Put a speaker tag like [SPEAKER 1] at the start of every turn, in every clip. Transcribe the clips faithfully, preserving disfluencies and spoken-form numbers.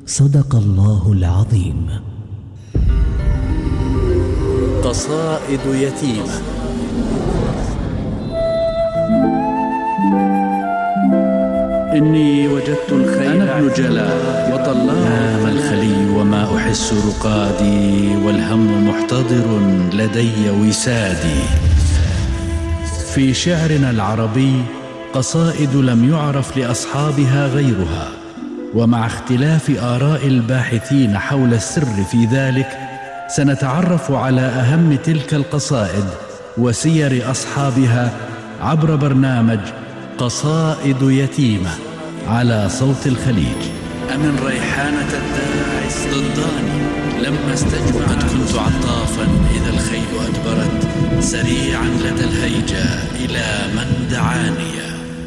[SPEAKER 1] صدق الله العظيم.
[SPEAKER 2] قصائد يتيمة. إني وجدت الخيل أنا ابن جلا وطلاب نام الخلي وما أحس رقادي، والهم محتضر لدي وسادي. في شعرنا العربي قصائد لم يعرف لأصحابها غيرها، ومع اختلاف آراء الباحثين حول السر في ذلك سنتعرف على أهم تلك القصائد وسير أصحابها عبر برنامج قصائد يتيمة على صوت الخليج. أمن ريحانة الداعس ضداني لما استجمع، قد كنت عطافا إذا الخيل أدبرت سريعا لدى الهيجة إلى من دعاني.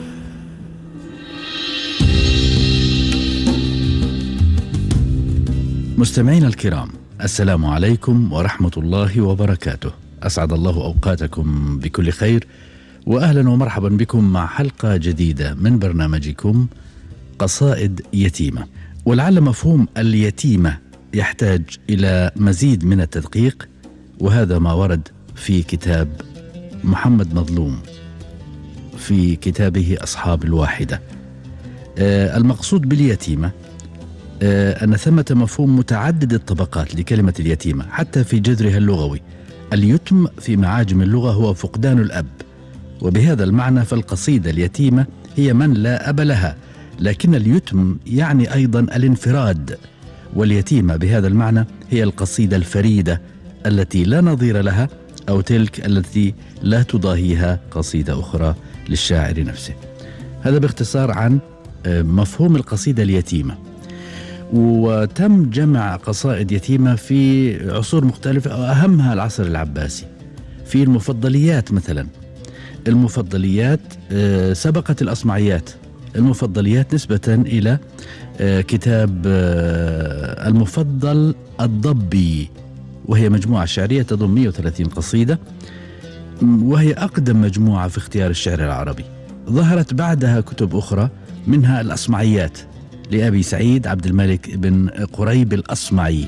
[SPEAKER 2] مستمعينا الكرام، السلام عليكم ورحمة الله وبركاته. أسعد الله أوقاتكم بكل خير، وأهلا ومرحبا بكم مع حلقة جديدة من برنامجكم قصائد يتيمة. ولعل مفهوم اليتيمة يحتاج إلى مزيد من التدقيق، وهذا ما ورد في كتاب محمد مظلوم في كتابه أصحاب الواحدة. آه المقصود باليتيمة آه أن ثمة مفهوم متعدد الطبقات لكلمة اليتيمة حتى في جذرها اللغوي. اليتم في معاجم اللغة هو فقدان الأب، وبهذا المعنى فالقصيدة اليتيمة هي من لا أب لها، لكن اليتم يعني أيضا الانفراد، واليتيمة بهذا المعنى هي القصيدة الفريدة التي لا نظير لها، أو تلك التي لا تضاهيها قصيدة أخرى للشاعر نفسه. هذا باختصار عن مفهوم القصيدة اليتيمة. وتم جمع قصائد يتيمة في عصور مختلفة، وأهمها العصر العباسي. في المفضليات مثلا، المفضليات سبقت الأصمعيات. المفضليات نسبة إلى كتاب المفضل الضبي، وهي مجموعة شعرية تضم مئة وثلاثين قصيدة، وهي أقدم مجموعة في اختيار الشعر العربي. ظهرت بعدها كتب أخرى، منها الأصمعيات لأبي سعيد عبد الملك بن قريب الأصمعي.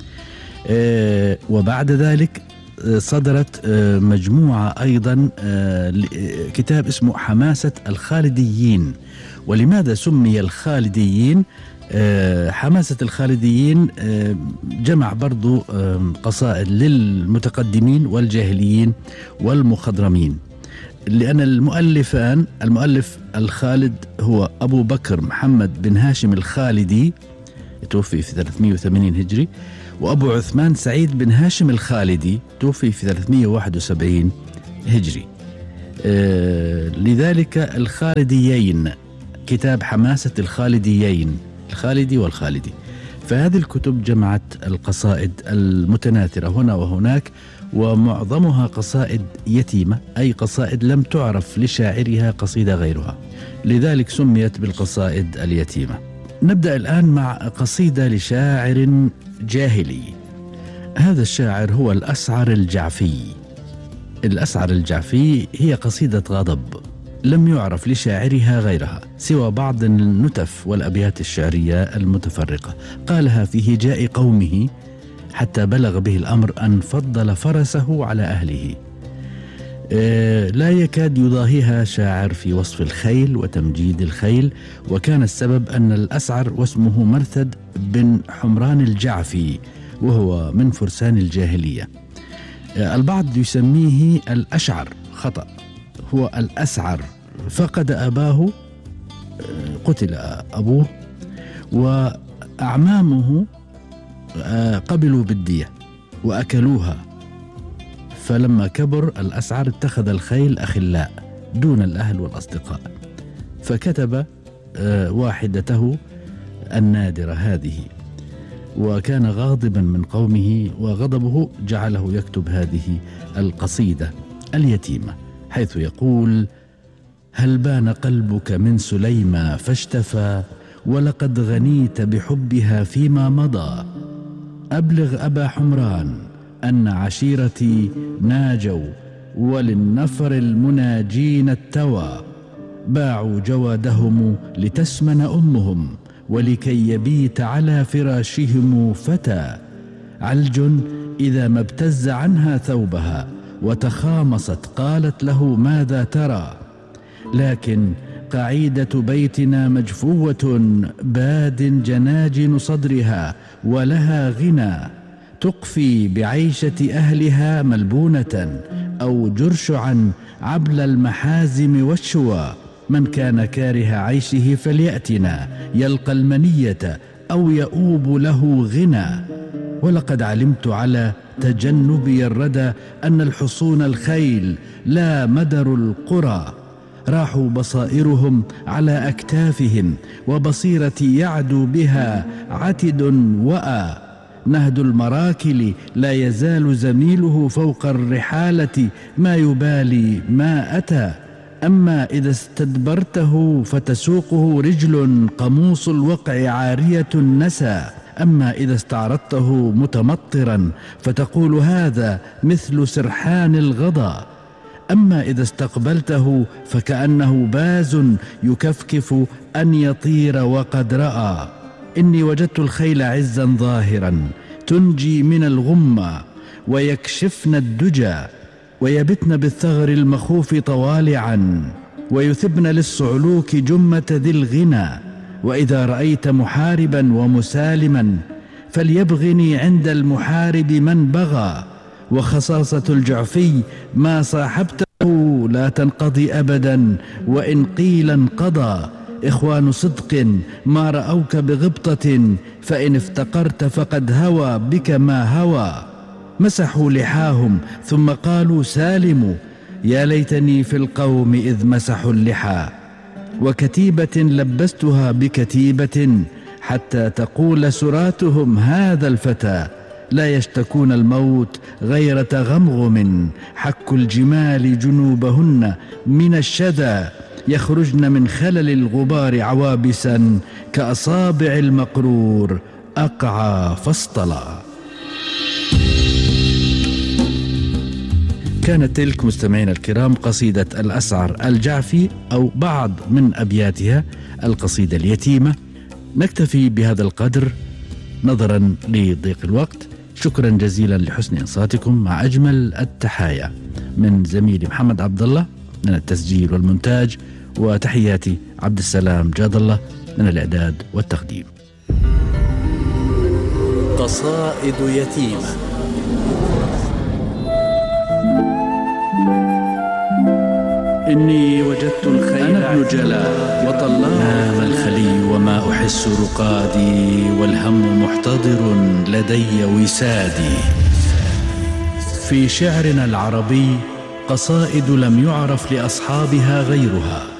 [SPEAKER 2] وبعد ذلك صدرت مجموعة أيضا كتاب اسمه حماسة الخالديين. ولماذا سمي الخالديين؟ حماسة الخالديين جمع برضو قصائد للمتقدمين والجاهليين والمخضرمين، لأن المؤلفان المؤلف الخالد هو أبو بكر محمد بن هاشم الخالدي، توفي في ثلاثمئة وثمانين هجري، وأبو عثمان سعيد بن هاشم الخالدي توفي في ثلاثمئة وواحد وسبعين هجري. آه لذلك الخالديين، كتاب حماسة الخالديين، الخالدي والخالدي. فهذه الكتب جمعت القصائد المتناثرة هنا وهناك، ومعظمها قصائد يتيمة، أي قصائد لم تعرف لشاعرها قصيدة غيرها، لذلك سميت بالقصائد اليتيمة. نبدأ الآن مع قصيدة لشاعر جاهلي. هذا الشاعر هو الأسعر الجعفي. الأسعر الجعفي هي قصيدة غضب لم يعرف لشاعرها غيرها سوى بعض النتف والأبيات الشعرية المتفرقة. قالها في هجاء قومه حتى بلغ به الأمر أن فضل فرسه على أهله. آه لا يكاد يضاهيها شاعر في وصف الخيل وتمجيد الخيل، وكان السبب أن الأسعر واسمه مرثد بن حمران الجعفي، وهو من فرسان الجاهلية. آه البعض يسميه الأشعر، خطأ، هو الأسعر. فقد أباه، آه قتل أبوه، وأعمامه آه قبلوا بالدية وأكلوها. فلما كبر الأسعر اتخذ الخيل أخلاء دون الأهل والأصدقاء، فكتب آه واحدته النادرة هذه، وكان غاضبا من قومه، وغضبه جعله يكتب هذه القصيدة اليتيمة، حيث يقول: هل بان قلبك من سليمى فاشتفى، ولقد غنيت بحبها فيما مضى. أبلغ أبا حمران أن عشيرتي ناجوا، وللنفر المناجين التوى. باعوا جوادهم لتسمن أمهم، ولكي يبيت على فراشهم فتى. علج إذا ما ابتز عنها ثوبها وتخامصت قالت له ماذا ترى؟ لكن قعيدة بيتنا مجفوة باد جناجن صدرها ولها غنى، تقفي بعيشة أهلها ملبونة أو جرشعا عبل المحازم والشوى. من كان كاره عيشه فليأتنا يلقى المنية أو يؤوب له غنى. ولقد علمت على تجنبي الردى أن الحصون الخيل لا مدر القرى. راحوا بصائرهم على أكتافهم وبصيرتي يعدو بها عتد وأى. نهد المراكل لا يزال زميله فوق الرحالة ما يبالي ما أتى. أما إذا استدبرته فتسوقه رجل قموص الوقع عارية النسى. أما إذا استعرضته متمطرا فتقول هذا مثل سرحان الغضا. أما إذا استقبلته فكأنه باز يكفكف أن يطير وقد رأى. إني وجدت الخيل عزا ظاهرا تنجي من الغمة ويكشفن الدجى، ويبتن بالثغر المخوف طوالعا ويثبن للصعلوك جمة ذي الغنى. وإذا رأيت محاربا ومسالما فليبغني عند المحارب من بغى. وخصاصة الجعفي ما صاحبته لا تنقضي أبدا وإن قيل انقضى. إخوان صدق ما رأوك بغبطة فإن افتقرت فقد هوى بك ما هوى. مسحوا لحاهم ثم قالوا سالموا، يا ليتني في القوم إذ مسحوا اللحى. وكتيبة لبستها بكتيبة حتى تقول سراتهم هذا الفتى. لا يشتكون الموت غير تغمغم، حك الجمال جنوبهن من الشذى. يخرجن من خلل الغبار عوابسا كأصابع المقرور أقعى فاصطلى. كانت تلك مستمعينا الكرام قصيدة الأسعر الجعفي أو بعض من أبياتها، القصيدة اليتيمة. نكتفي بهذا القدر نظرا لضيق الوقت. شكرا جزيلا لحسن إنصاتكم، مع أجمل التحايا من زميلي محمد عبد الله من التسجيل والمونتاج، وتحياتي عبد السلام جاد الله من الإعداد والتقديم.
[SPEAKER 1] قصائد يتيمة.
[SPEAKER 2] إني وجدت الخيل أنا ابن جلا وطلاه نام الخلي وما أحس رقادي، والهم محتضر لدي وسادي. في شعرنا العربي قصائد لم يعرف لأصحابها غيرها،